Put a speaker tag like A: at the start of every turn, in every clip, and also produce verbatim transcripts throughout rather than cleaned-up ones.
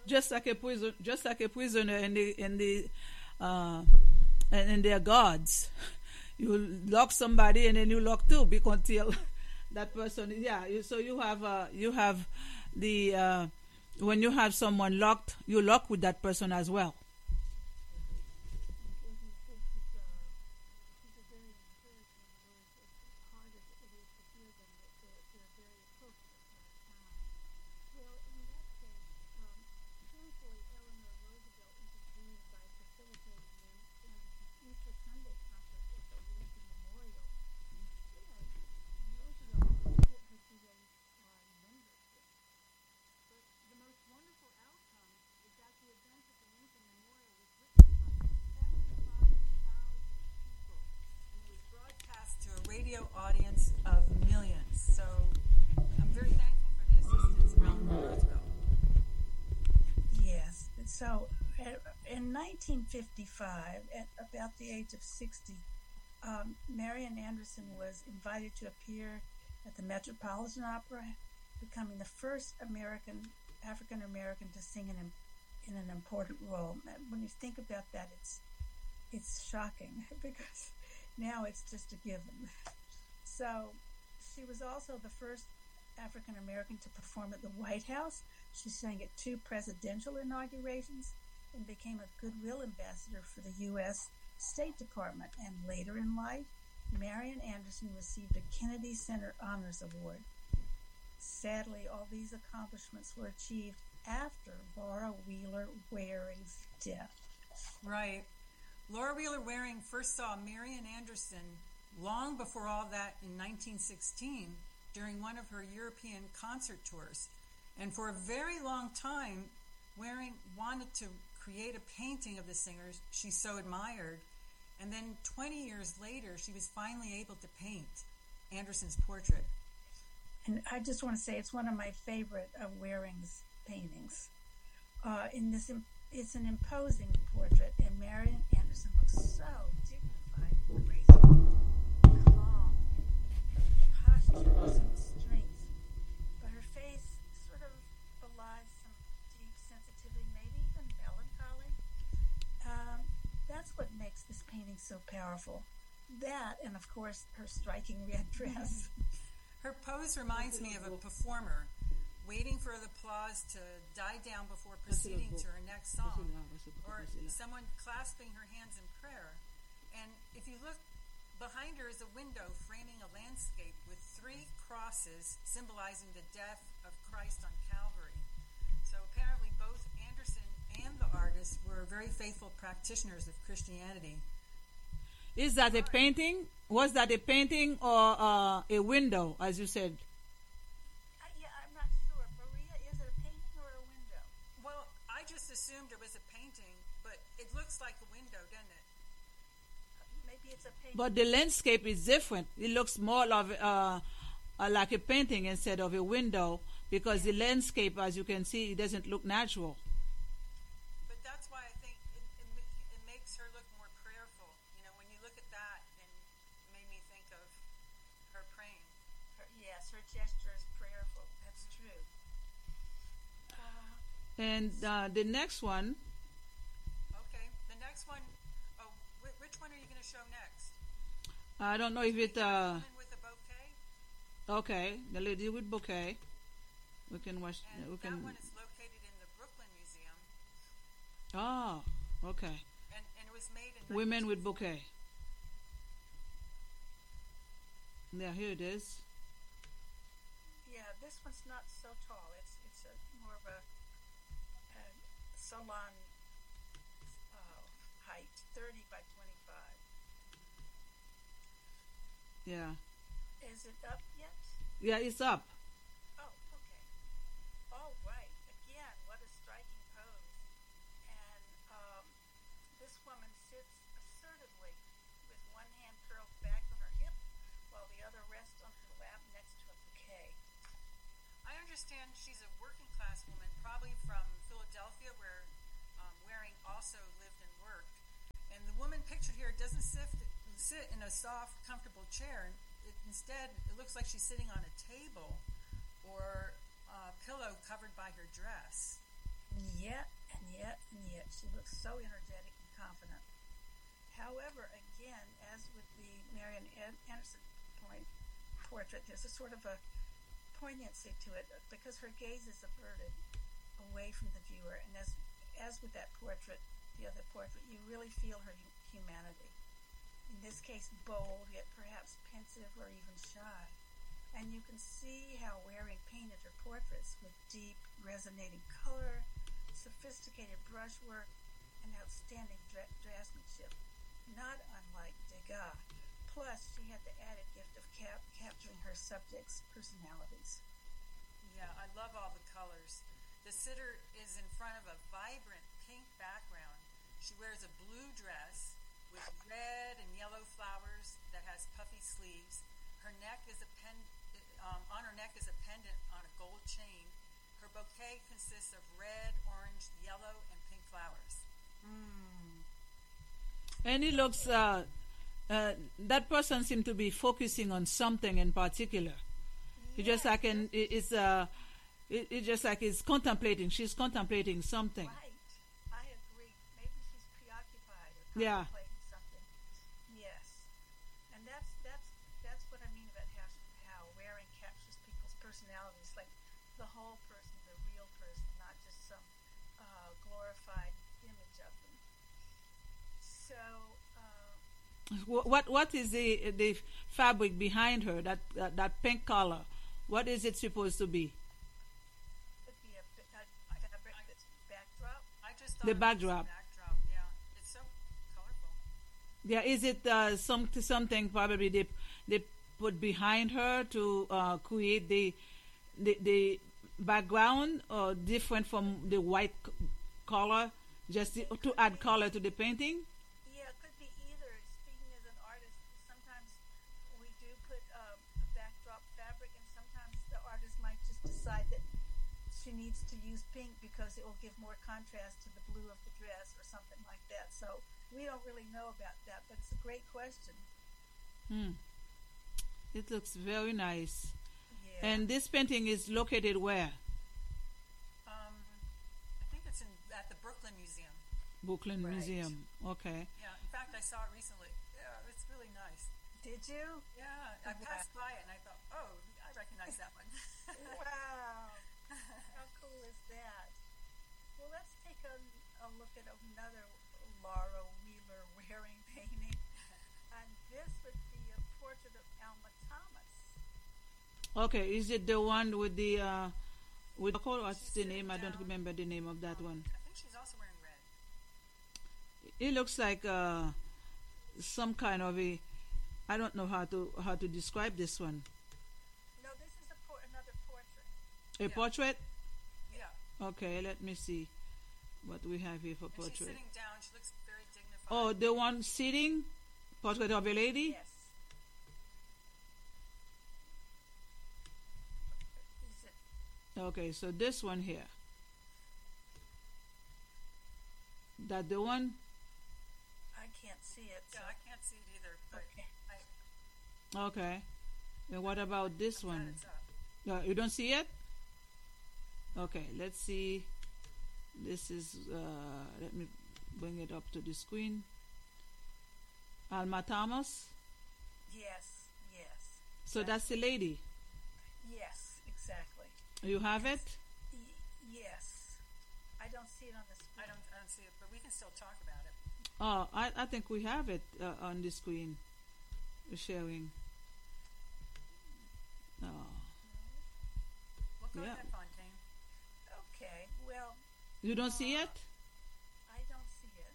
A: just like a prison, just like a prisoner in the in the uh, and in their guards. You lock somebody and then you lock two because until that person, yeah. You, so you have uh, you have the uh, when you have someone locked, you lock with that person as well.
B: Broadcast to a radio audience of millions. So I'm very thankful for the assistance around Roseville.
C: Yes. So uh, in nineteen fifty-five, at about the age of sixty, um, Marian Anderson was invited to appear at the Metropolitan Opera, becoming the first American, African American to sing in, in an important role. When you think about that, it's it's shocking because now it's just a given. So she was also the first African American to perform at the White House. She sang at two presidential inaugurations and became a goodwill ambassador for the U S State Department. And later in life, Marian Anderson received a Kennedy Center Honors Award. Sadly, all these accomplishments were achieved after Laura Wheeler Waring's death.
B: Right. Laura Wheeler Waring first saw Marian Anderson long before all that in nineteen sixteen during one of her European concert tours. And for a very long time, Waring wanted to create a painting of the singer she so admired. And then twenty years later, she was finally able to paint Anderson's portrait.
C: And I just want to say it's one of my favorite of Waring's paintings. Uh, in this, it's an imposing portrait, and Marian Anderson looks so dignified and graceful, calm, posture, some strength. But her face sort of belies some deep sensitivity, maybe even melancholy. Um, that's what makes this painting so powerful. That, and of course, her striking red dress.
B: Her pose reminds me of a performer waiting for the applause to die down before proceeding to her next song, or someone clasping her hands in prayer. And if you look, behind her is a window framing a landscape with three crosses symbolizing the death of Christ on Calvary. So apparently both Anderson and the artist were very faithful practitioners of Christianity.
A: Is that a painting? Was that a painting or uh, a window, as you said?
C: Uh, yeah, I'm not sure. Maria, is it a painting or a window?
B: Well, I just assumed it was a painting, but it looks like a window, doesn't it?
C: Maybe it's a painting.
A: But the landscape is different. It looks more of uh, uh, like a painting instead of a window because the landscape, as you can see, it doesn't look natural.
B: But that's why I think it, it, it makes her look more prayerful. You know, when you look at that, then it made me think of her praying.
C: Her, yes, her gesture is prayerful. That's true. Uh,
A: And uh, the next one,
B: Okay, the next one, oh, wh- which one are you going to show next?
A: I don't know if it.
B: The
A: Uh,
B: woman with a bouquet?
A: okay, the lady with bouquet. We can watch.
B: And
A: We
B: that
A: can.
B: one is located in the Brooklyn Museum,
A: Oh, okay.
B: and, and it was made in
A: Women with
B: nineteen forty.
A: bouquet. Yeah, here it is.
C: yeah, this one's not so tall. It's it's a more of a, a salon uh, height, thirty by twenty-five.
A: Yeah,
C: Is it up yet?
A: yeah, it's up.
C: Oh, okay. All right. Again, what a striking pose. And um, this woman sits assertively with one hand curled back on her hip while the other rests on her lap next to a bouquet.
B: I understand she's a working class woman, probably from Philadelphia, where um, Waring also lived and worked. And the woman pictured here doesn't sit, sit in a soft, comfortable chair. It, instead, it looks like she's sitting on a table or a pillow covered by her dress.
C: Yet and yet and yet, she looks so energetic and confident. However, again, as with the Marian Anderson point, portrait, there's a sort of a poignancy to it because her gaze is averted away from the viewer, and as as with that portrait, the other portrait, you really feel her humanity. In this case, bold, yet perhaps pensive or even shy. And you can see how Waring painted her portraits with deep, resonating color, sophisticated brushwork, and outstanding dra- draftsmanship, not unlike Degas. Plus, she had the added gift of cap- capturing her subjects' personalities.
B: Yeah, I love all the colors. The sitter is in front of a vibrant pink background. She wears a blue dress with red and yellow flowers that has puffy sleeves. Her neck is a pen, um, on her neck is a pendant on a gold chain. Her bouquet consists of red, orange, yellow, and pink flowers.
C: Mm.
A: And it looks, uh, uh, that person seemed to be focusing on something in particular. It's just like, an, it, it's, uh, it, it's just like it's contemplating. She's contemplating something.
C: Right. I agree. Maybe she's preoccupied or
A: Yeah.
C: contemplating something. Yes. And that's that's that's what I mean about how how Waring captures people's personalities, like the whole person, the real person, not just some uh, glorified image of them. So. Uh,
A: Wh- What what is the the fabric behind her? That that, that pink color. What is it supposed to be?
C: could be a, a, a fabric that's backdrop.
B: I just thought
A: The
B: it was
A: backdrop.
B: a backdrop. Yeah, it's so colorful.
A: Yeah, is it uh, some something probably they they put behind her to uh, create the, the the background or different from the white c- color, just to to add color to the painting?
C: Yeah, it could be either. Speaking as an artist, sometimes we do put um, a backdrop fabric, and sometimes the artist might just decide that she needs to use pink because it will give more contrast to the blue of the dress or something like that. So we don't really know about that, but it's a great question.
A: Hmm. It looks very nice.
C: Yeah.
A: And this painting is located where?
B: Um, I think it's in at the Brooklyn Museum.
A: Brooklyn
C: Right.
A: Museum. Okay.
B: Yeah, in fact, I saw it recently. Yeah, it's really nice.
C: Did you?
B: Yeah, I passed by it and I thought, oh, I recognize that one.
C: Wow. How cool is that? Well, let's take a, a look at another Laura Wheeler Waring painting. And this would be a portrait of Alma Thomas.
A: Okay, is it the one with the uh with what's
B: She's
A: the
B: sitting
A: name? I don't
B: down.
A: remember the name of that one.
B: I think she's also wearing red.
A: It looks like uh some kind of a I don't know how to how to describe this one.
C: No, this is a por- another portrait.
A: A
B: Yeah.
A: portrait?
B: Yeah.
A: Okay, let me see what we have here for
B: And she's
A: portrait.
B: sitting down. She looks very dignified.
A: Oh, the one sitting? Portrait of a lady?
C: Yes. Is it?
A: Okay, so this one here. That the one?
C: I can't see it. So.
B: Yeah, I can't see it either, but
C: Okay.
B: I,
A: Okay. And what about this
B: I'm glad
A: one?
B: it's up.
A: Uh, you don't see it? Okay, let's see. This is, uh, let me bring it up to the screen. Alma Thomas.
C: Yes, yes.
A: So that's the lady.
C: Yes, exactly.
A: You have it?
C: Y- yes. I don't see it on the screen.
B: I don't, I don't see it, but we can still talk about it.
A: Oh, I, I think we have it uh, on the screen. We're sharing. Oh,
B: Well, go
A: Yeah.
B: ahead, Fontaine.
C: Okay, well,
A: you don't see it?
C: I don't see it.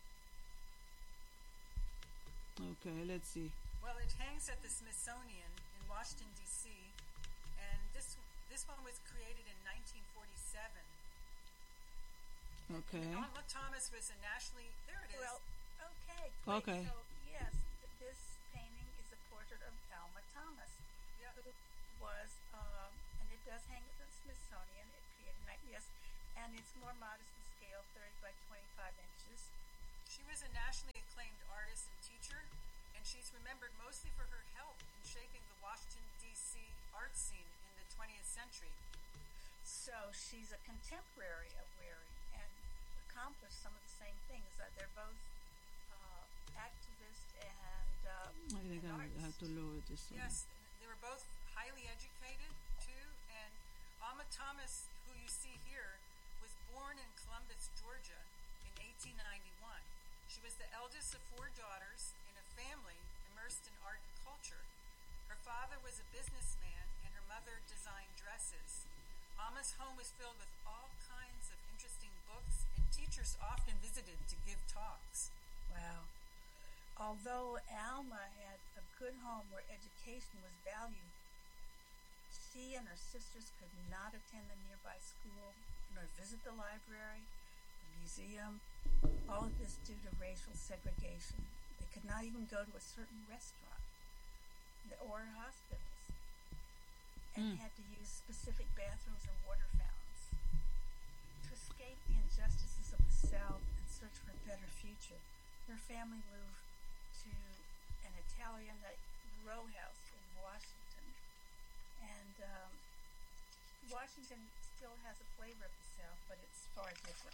A: Okay, let's see.
B: Well, it hangs at the Smithsonian in Washington, D C, and this this one was created in nineteen forty-seven.
A: Okay.
B: Alma Thomas was a nationally, there it is.
C: Well, okay. Great.
A: Okay.
C: So, yes, th- this painting is a portrait of Alma Thomas,
B: Yeah.
C: who was, um, and it does hang at the Smithsonian. It created, ni- yes, and it's more modest in scale, thirty by twenty-five inches.
B: She was a nationally acclaimed artist and teacher, and she's remembered mostly for her help in shaping the Washington, D C art scene in the twentieth century.
C: So she's a contemporary of Waring and accomplished some of the same things. Uh, they're both uh, activists and, uh,
A: I think
C: and
A: I
C: artists.
A: have to lower this one.
B: Yes, they were both highly educated too. And Alma Thomas, who you see here, was born in Columbus, Georgia, in eighteen ninety-one. She was the eldest of four daughters in a family immersed in art and culture. Her father was a businessman, and her mother designed dresses. Alma's home was filled with all kinds of interesting books, and teachers often visited to give talks.
C: Wow. Although Alma had a good home where education was valued, she and her sisters could not attend the nearby school, nor visit the library, the museum, all of this due to racial segregation. They could not even go to a certain restaurant or hospitals, and
A: Mm.
C: had to use specific bathrooms and water fountains. To escape the injustices of the South and search for a better future, her family moved to an Italian row house in Washington. And um, Washington still has a flavor of the South, but it's far different.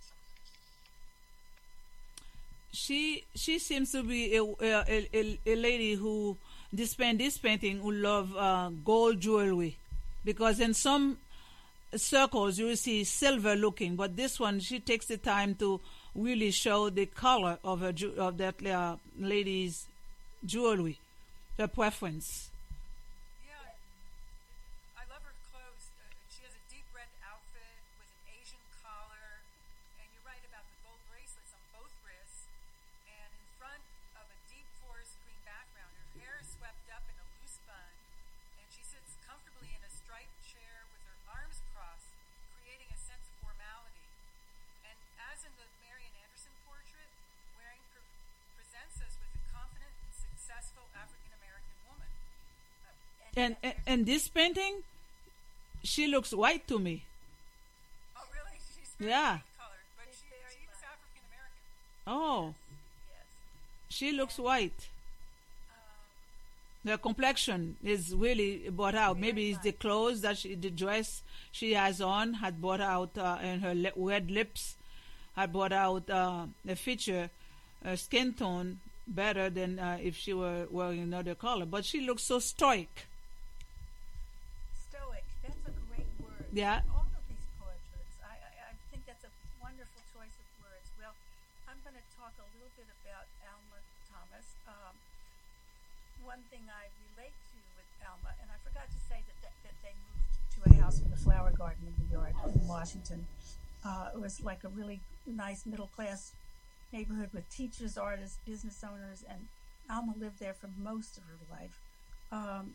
A: She she seems to be a a, a, a lady who display this painting who love uh, gold jewelry, because in some circles you will see silver looking, but this one she takes the time to really show the color of her ju- of that uh, lady's jewelry, her preference.
B: Yeah, I love her clothes. Uh, she has a deep red outfit with an Asian collar, and you're right about the gold bracelets on both wrists. And in front of a deep forest green background, her hair is swept up in a loose bun, and she sits comfortably in a striped chair with her arms crossed, creating a sense of formality. And as in the Marian Anderson portrait, Waring pre- presents us with a confident and successful African American woman. Uh,
A: And, and and this painting, she looks white to me.
B: oh, really? She's very
A: Yeah.
B: light colored, but
C: She's
B: she,
C: very
B: she's
C: light.
B: African American.
A: Oh,
C: Yes.
A: she looks white.
C: Um,
A: Her complexion is really brought out.
C: Very
A: Maybe it's the
C: light.
A: clothes that she, the dress she has on had brought out, uh, and her li- red lips had brought out uh, a feature, a skin tone better than uh, if she were wearing another color. But she looks so stoic.
C: stoic. That's a great word.
A: Yeah.
C: All of these portraits. I, I, I think that's a wonderful choice of words. Well, I'm going to talk a little bit about Alma Thomas. Um, one thing I relate to with Alma, and I forgot to say that, that, that they moved to a house with a flower garden in the yard in Washington. Uh, it was like a really nice middle-class neighborhood with teachers, artists, business owners, and Alma lived there for most of her life. Um,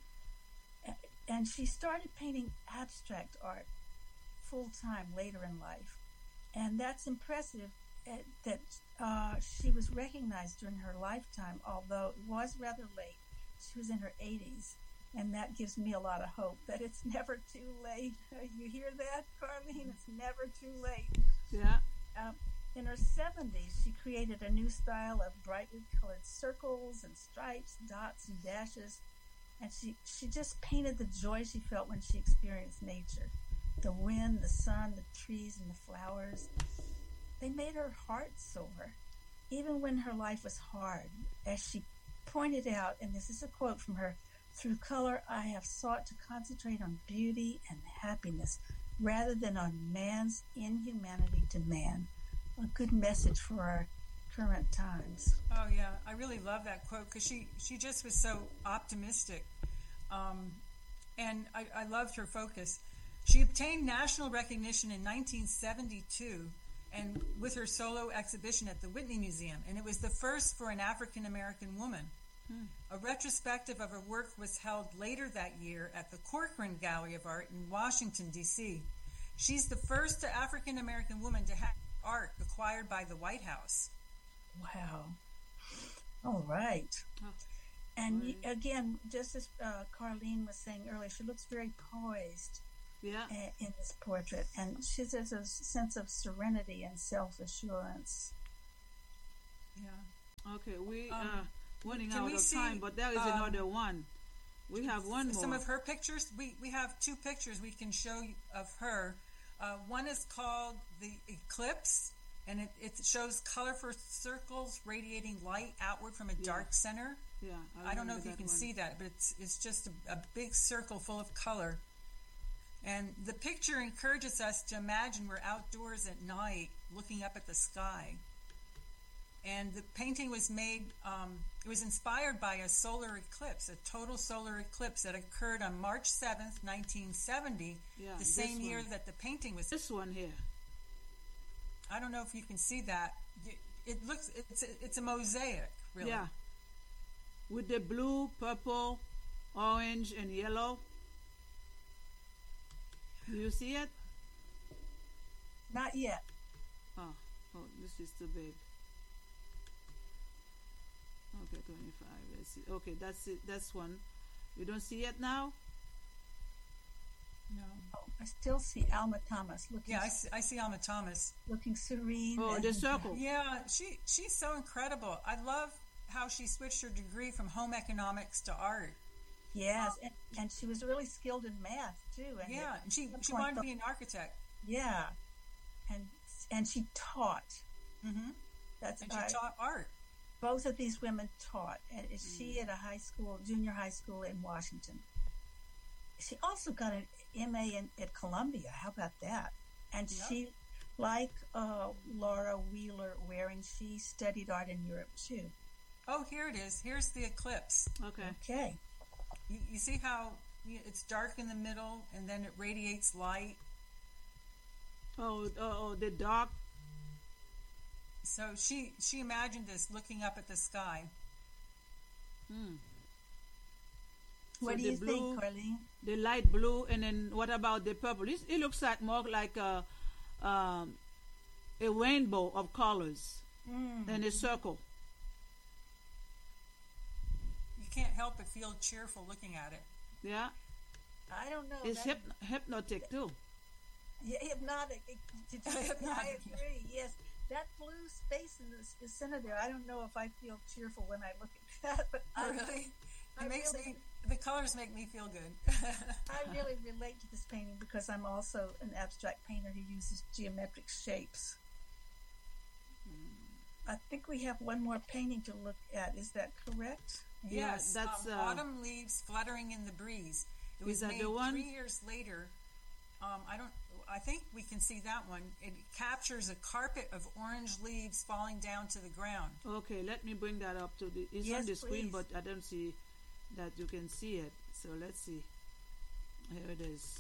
C: and she started painting abstract art full-time later in life. And that's impressive uh, that uh, she was recognized during her lifetime, although it was rather late. She was in her eighties, and that gives me a lot of hope that it's never too late. You hear that, Carlene? It's never too late.
A: Yeah.
C: Um, in her seventies, she created a new style of brightly colored circles and stripes, dots and dashes, and she, she just painted the joy she felt when she experienced nature. The wind, the sun, the trees, and the flowers. They made her heart soar, even when her life was hard. As she pointed out, and this is a quote from her, "Through color, I have sought to concentrate on beauty and happiness rather than on man's inhumanity to man." A good message for our current times.
B: Oh yeah, I really love that quote because she, she just was so optimistic, um, and I, I loved her focus. She obtained national recognition in nineteen seventy-two, and with her solo exhibition at the Whitney Museum, and it was the first for an African American woman. Hmm. A retrospective of her work was held later that year at the Corcoran Gallery of Art in Washington, D C. She's the first African American woman to have art acquired by the White House.
C: Wow. All right.
A: Oh,
C: And
A: right.
C: y- again, just as uh, Carlene was saying earlier, she looks very poised
A: Yeah.
C: uh, in this portrait, and she has a sense of serenity and self-assurance.
B: Yeah.
A: Okay, we
B: Um,
A: are running
B: can
A: out
B: we
A: of
B: see,
A: time, but there is
B: um,
A: another one. We have one more.
B: Some of her pictures. We we have two pictures we can show you of her. Uh, one is called the eclipse, and it, it shows colorful circles radiating light outward from a
A: Yeah.
B: dark center.
A: Yeah,
B: I don't know if you
A: remember
B: can
A: that one.
B: see that, but it's it's just a, a big circle full of color. And the picture encourages us to imagine we're outdoors at night looking up at the sky. And the painting was made, um, it was inspired by a solar eclipse, a total solar eclipse that occurred on March seventh, nineteen seventy,
A: Yeah,
B: the
A: this
B: same year
A: one.
B: that the painting was.
A: This one here.
B: I don't know if you can see that. It, it looks, it's a, it's a mosaic, really.
A: Yeah. With the blue, purple, orange, and yellow. Do you see it?
C: Not yet.
A: Oh, oh, this is too big. Okay, twenty-five. Let's see. Okay, that's it. That's one. You don't see it now?
B: No.
C: Oh, I still see Alma Thomas looking
B: Yeah, I see, I see Alma Thomas.
C: looking serene.
A: Oh,
C: and-
A: the circle.
B: Yeah, she she's so incredible. I love how she switched her degree from home economics to art.
C: Yes, and, and she was really skilled in math too. And
B: Yeah,
C: it-
B: and she
C: at
B: she
C: one
B: wanted to
C: point-
B: be an architect.
C: Yeah, and and she taught.
B: Mm-hmm.
C: That's
B: And she
C: I-
B: taught art.
C: both of these women taught, and is she at a high school, junior high school in Washington. She also got an M A in, at Columbia. How about that? And
B: Yeah.
C: she, like uh, Laura Wheeler Waring, she studied art in Europe too.
B: Oh, here it is. Here's the eclipse.
A: Okay.
C: Okay.
B: You, you see how you- it's dark in the middle, and then it radiates light.
A: Oh, oh, oh, the dark.
B: So she she imagined this looking up at the sky.
A: Hmm.
C: What
A: So
C: do
A: the
C: you
A: blue-
C: think, Carlene?
A: The light blue, and then what about the purple? It, it looks like more like a, um, a rainbow of colors
C: Mm.
A: and a circle.
B: You can't help but feel cheerful looking at it.
A: Yeah,
C: I don't know.
A: it's
C: that-
A: hyp- hypnotic too.
C: Yeah, hypnotic. It- Did you,
B: Hypnotic,
C: I
B: yeah.
C: agree. Yes, that blue space in the, the center there. I don't know if I feel cheerful when I look at that, but
B: Oh,
C: I,
B: really?
C: I
B: It makes
C: really-
B: me. The colors make me feel good.
C: I really relate to this painting because I'm also an abstract painter who uses geometric shapes. I think we have one more painting to look at. Is that correct?
A: Yeah,
B: Yes,
A: that's,
B: um,
A: uh,
B: autumn leaves fluttering in the breeze. It
A: Is
B: was
A: that
B: made
A: the one?
B: three years later. Um, I don't. I think we can see that one. It captures a carpet of orange leaves falling down to the ground.
A: Okay, let me bring that up to the. It's
C: Yes,
A: on the screen,
C: please.
A: but I don't see that you can see it. So let's see. Here it is.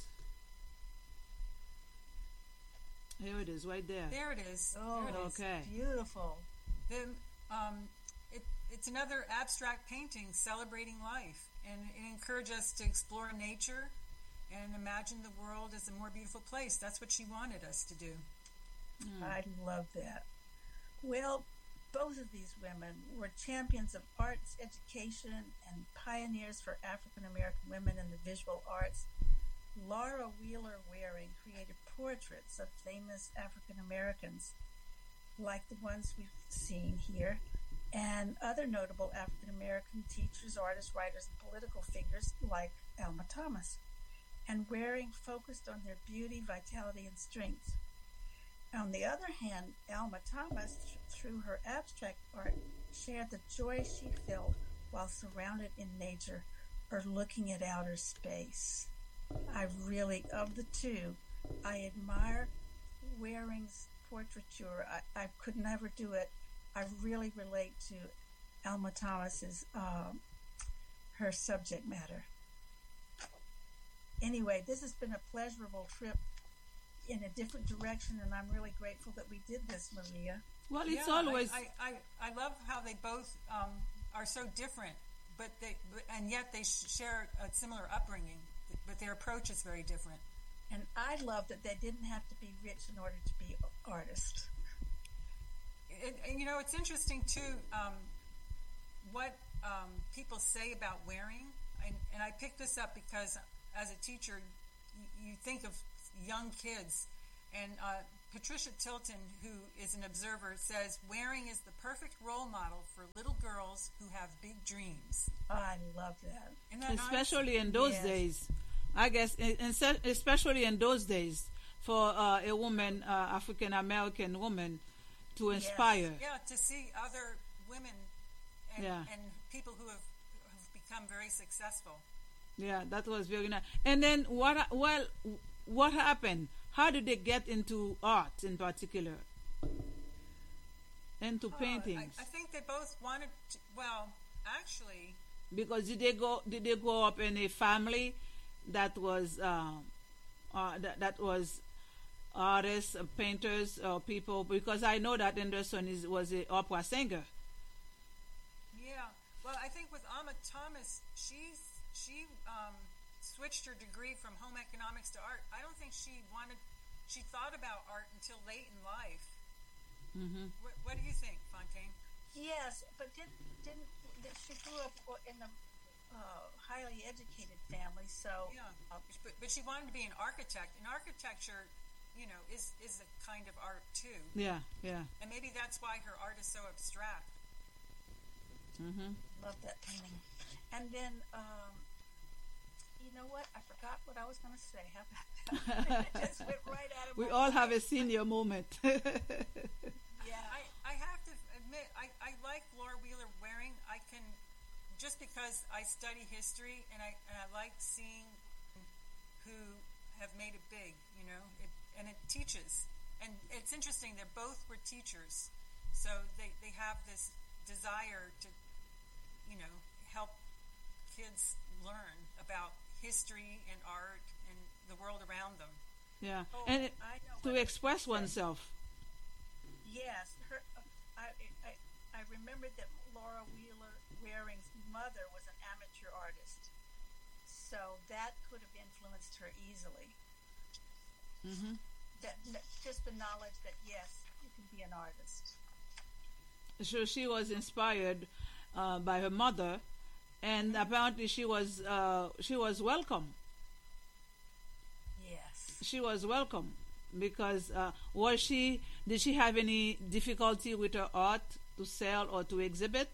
A: Here it is, right there.
B: There it is.
C: Oh,
B: there it is.
A: Okay.
C: beautiful.
B: The, um, it, it's another abstract painting celebrating life, and it encouraged us to explore nature and imagine the world as a more beautiful place. That's what she wanted us to do.
C: I love that. Well, both of these women were champions of arts education and pioneers for African American women in the visual arts. Laura Wheeler Waring created portraits of famous African Americans, like the ones we've seen here, and other notable African American teachers, artists, writers, and political figures like Alma Thomas. And Waring focused on their beauty, vitality, and strength. On the other hand, Alma Thomas, th- through her abstract art, shared the joy she felt while surrounded in nature or looking at outer space. I really, of the two, I admire Waring's portraiture. I, I could never do it. I really relate to Alma Thomas's, um, her subject matter. Anyway, this has been a pleasurable trip in a different direction, and I'm really grateful that we did this, Maria.
A: Well, it's
B: Yeah,
A: always.
B: I, I, I, I love how they both um, are so different, but they but, and yet they sh- share a similar upbringing, but their approach is very different.
C: And I love that they didn't have to be rich in order to be artists.
B: It, and you know, it's interesting too um, what um, people say about wearing, and, and I picked this up because as a teacher, you, you think of young kids, and uh, Patricia Tilton, who is an observer, says wearing is the perfect role model for little girls girls who have big dreams.
C: Oh, I love that.
B: Isn't that
A: Especially
B: nice?
A: in those
C: Yes.
A: days, I guess, in, in, se- especially in those days, for uh, a woman, uh, African American woman, to
C: Yes.
A: inspire.
B: Yeah, to see other women and,
A: Yeah.
B: and people who have, have become very successful.
A: Yeah, that was very nice. And then what? ha- Well, what happened? How did they get into art in particular? Into
B: Oh,
A: paintings?
B: I, I think they both wanted to, well, actually,
A: Because did they go? Did they grow up in a family that was uh, uh, that, that was artists, uh, painters, or people? Because I know that Anderson is was a opera singer.
B: yeah. Well, I think with Amma Thomas, she's she um, switched her degree from home economics to art. I don't think she wanted, she thought about art until late in life.
A: Mm-hmm.
B: What, what do you think, Fontaine?
C: Yes, but did, didn't that she grew up in a uh, highly educated family, so
B: Yeah,
C: uh,
B: but, but she wanted to be an architect. And architecture, you know, is is a kind of art too.
A: Yeah, yeah.
B: And maybe that's why her art is so abstract.
A: Mm-hmm.
C: love that painting. And then, um, you know what? I forgot what I was going to say. How about that? It just went right out of
A: We
C: my
A: all have a
C: mind.
A: senior moment.
C: Yeah.
B: I, I have to admit, I, I like Laura Wheeler Waring. I can, just because I study history and I and I like seeing who have made it big, you know, it, and it teaches. And it's interesting, they both were teachers. So they, they have this desire to, you know, help kids learn about history and art and the world around them.
A: Yeah,
C: Oh,
A: and it,
C: I know
A: to
C: what I
A: express
C: was gonna say.
A: oneself.
C: Yes, her. Uh, I, I I remembered that Laura Wheeler Waring's mother was an amateur artist, so that could have influenced her easily.
A: Mm-hmm.
C: That that- just the knowledge that yes, you can be an artist.
A: So she was inspired uh, by her mother, and apparently she was uh, she was welcome.
C: Yes.
A: She was welcome because uh, was she? Did she have any difficulty with her art to sell or to exhibit?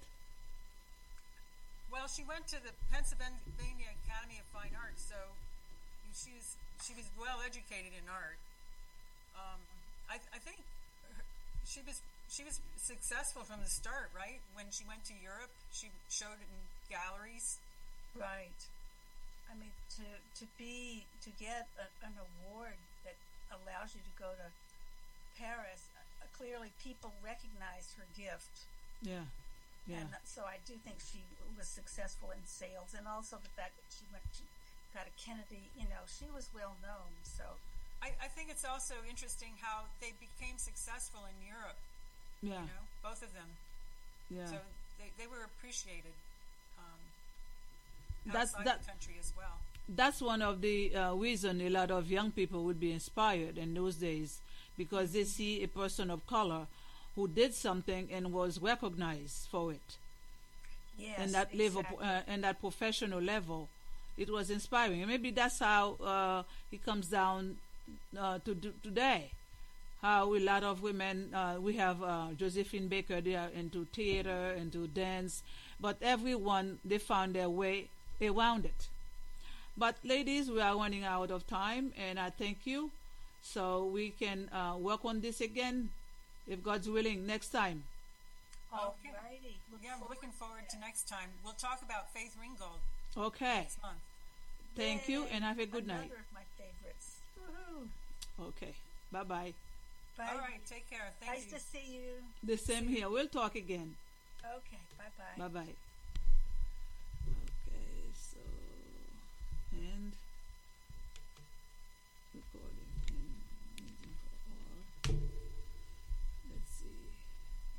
B: Well, she went to the Pennsylvania Academy of Fine Arts, so she was she was well educated in art. Um, I, I think her, she was she was successful from the start, right? When she went to Europe, she showed it in galleries.
C: Right. I mean, to to be to get a, an award that allows you to go to Paris, uh, clearly people recognized her gift,
A: Yeah, yeah,
C: and so I do think she was successful in sales, and also the fact that she went to got a Kennedy. You know, she was well known. So
B: I, I think it's also interesting how they became successful in Europe.
A: yeah,
B: You know, both of them.
A: yeah.
B: So they, they were appreciated um,
A: That's
B: outside
A: that.
B: the country as well.
A: That's one of the uh, reason a lot of young people would be inspired in those days because they see a person of color who did something and was recognized for it.
C: yes,
A: And that level,
C: exactly.
A: uh, and that professional level, it was inspiring. And maybe that's how uh, it comes down uh, to do, today. How a lot of women, uh, we have uh, Josephine Baker, they are into theater, into dance, but everyone, they found their way around it. But ladies, we are running out of time, and I thank you. So we can uh, work on this again, if God's willing, next time.
B: Okay.
C: Alrighty. Look
B: Yeah, we're
C: forward
B: looking
C: to
B: forward
C: that.
B: to next time. We'll talk about Faith Ringgold
A: Okay.
B: next month.
A: Thank you,
C: Yay,
A: and have a good night.
C: Another of my favorites. Woohoo.
A: Okay. Bye-bye.
C: Bye.
B: All right, take care. Thank
C: Nice
B: you.
C: to see you.
A: The same here. We'll talk again.
C: Okay. Bye bye.
A: Bye-bye.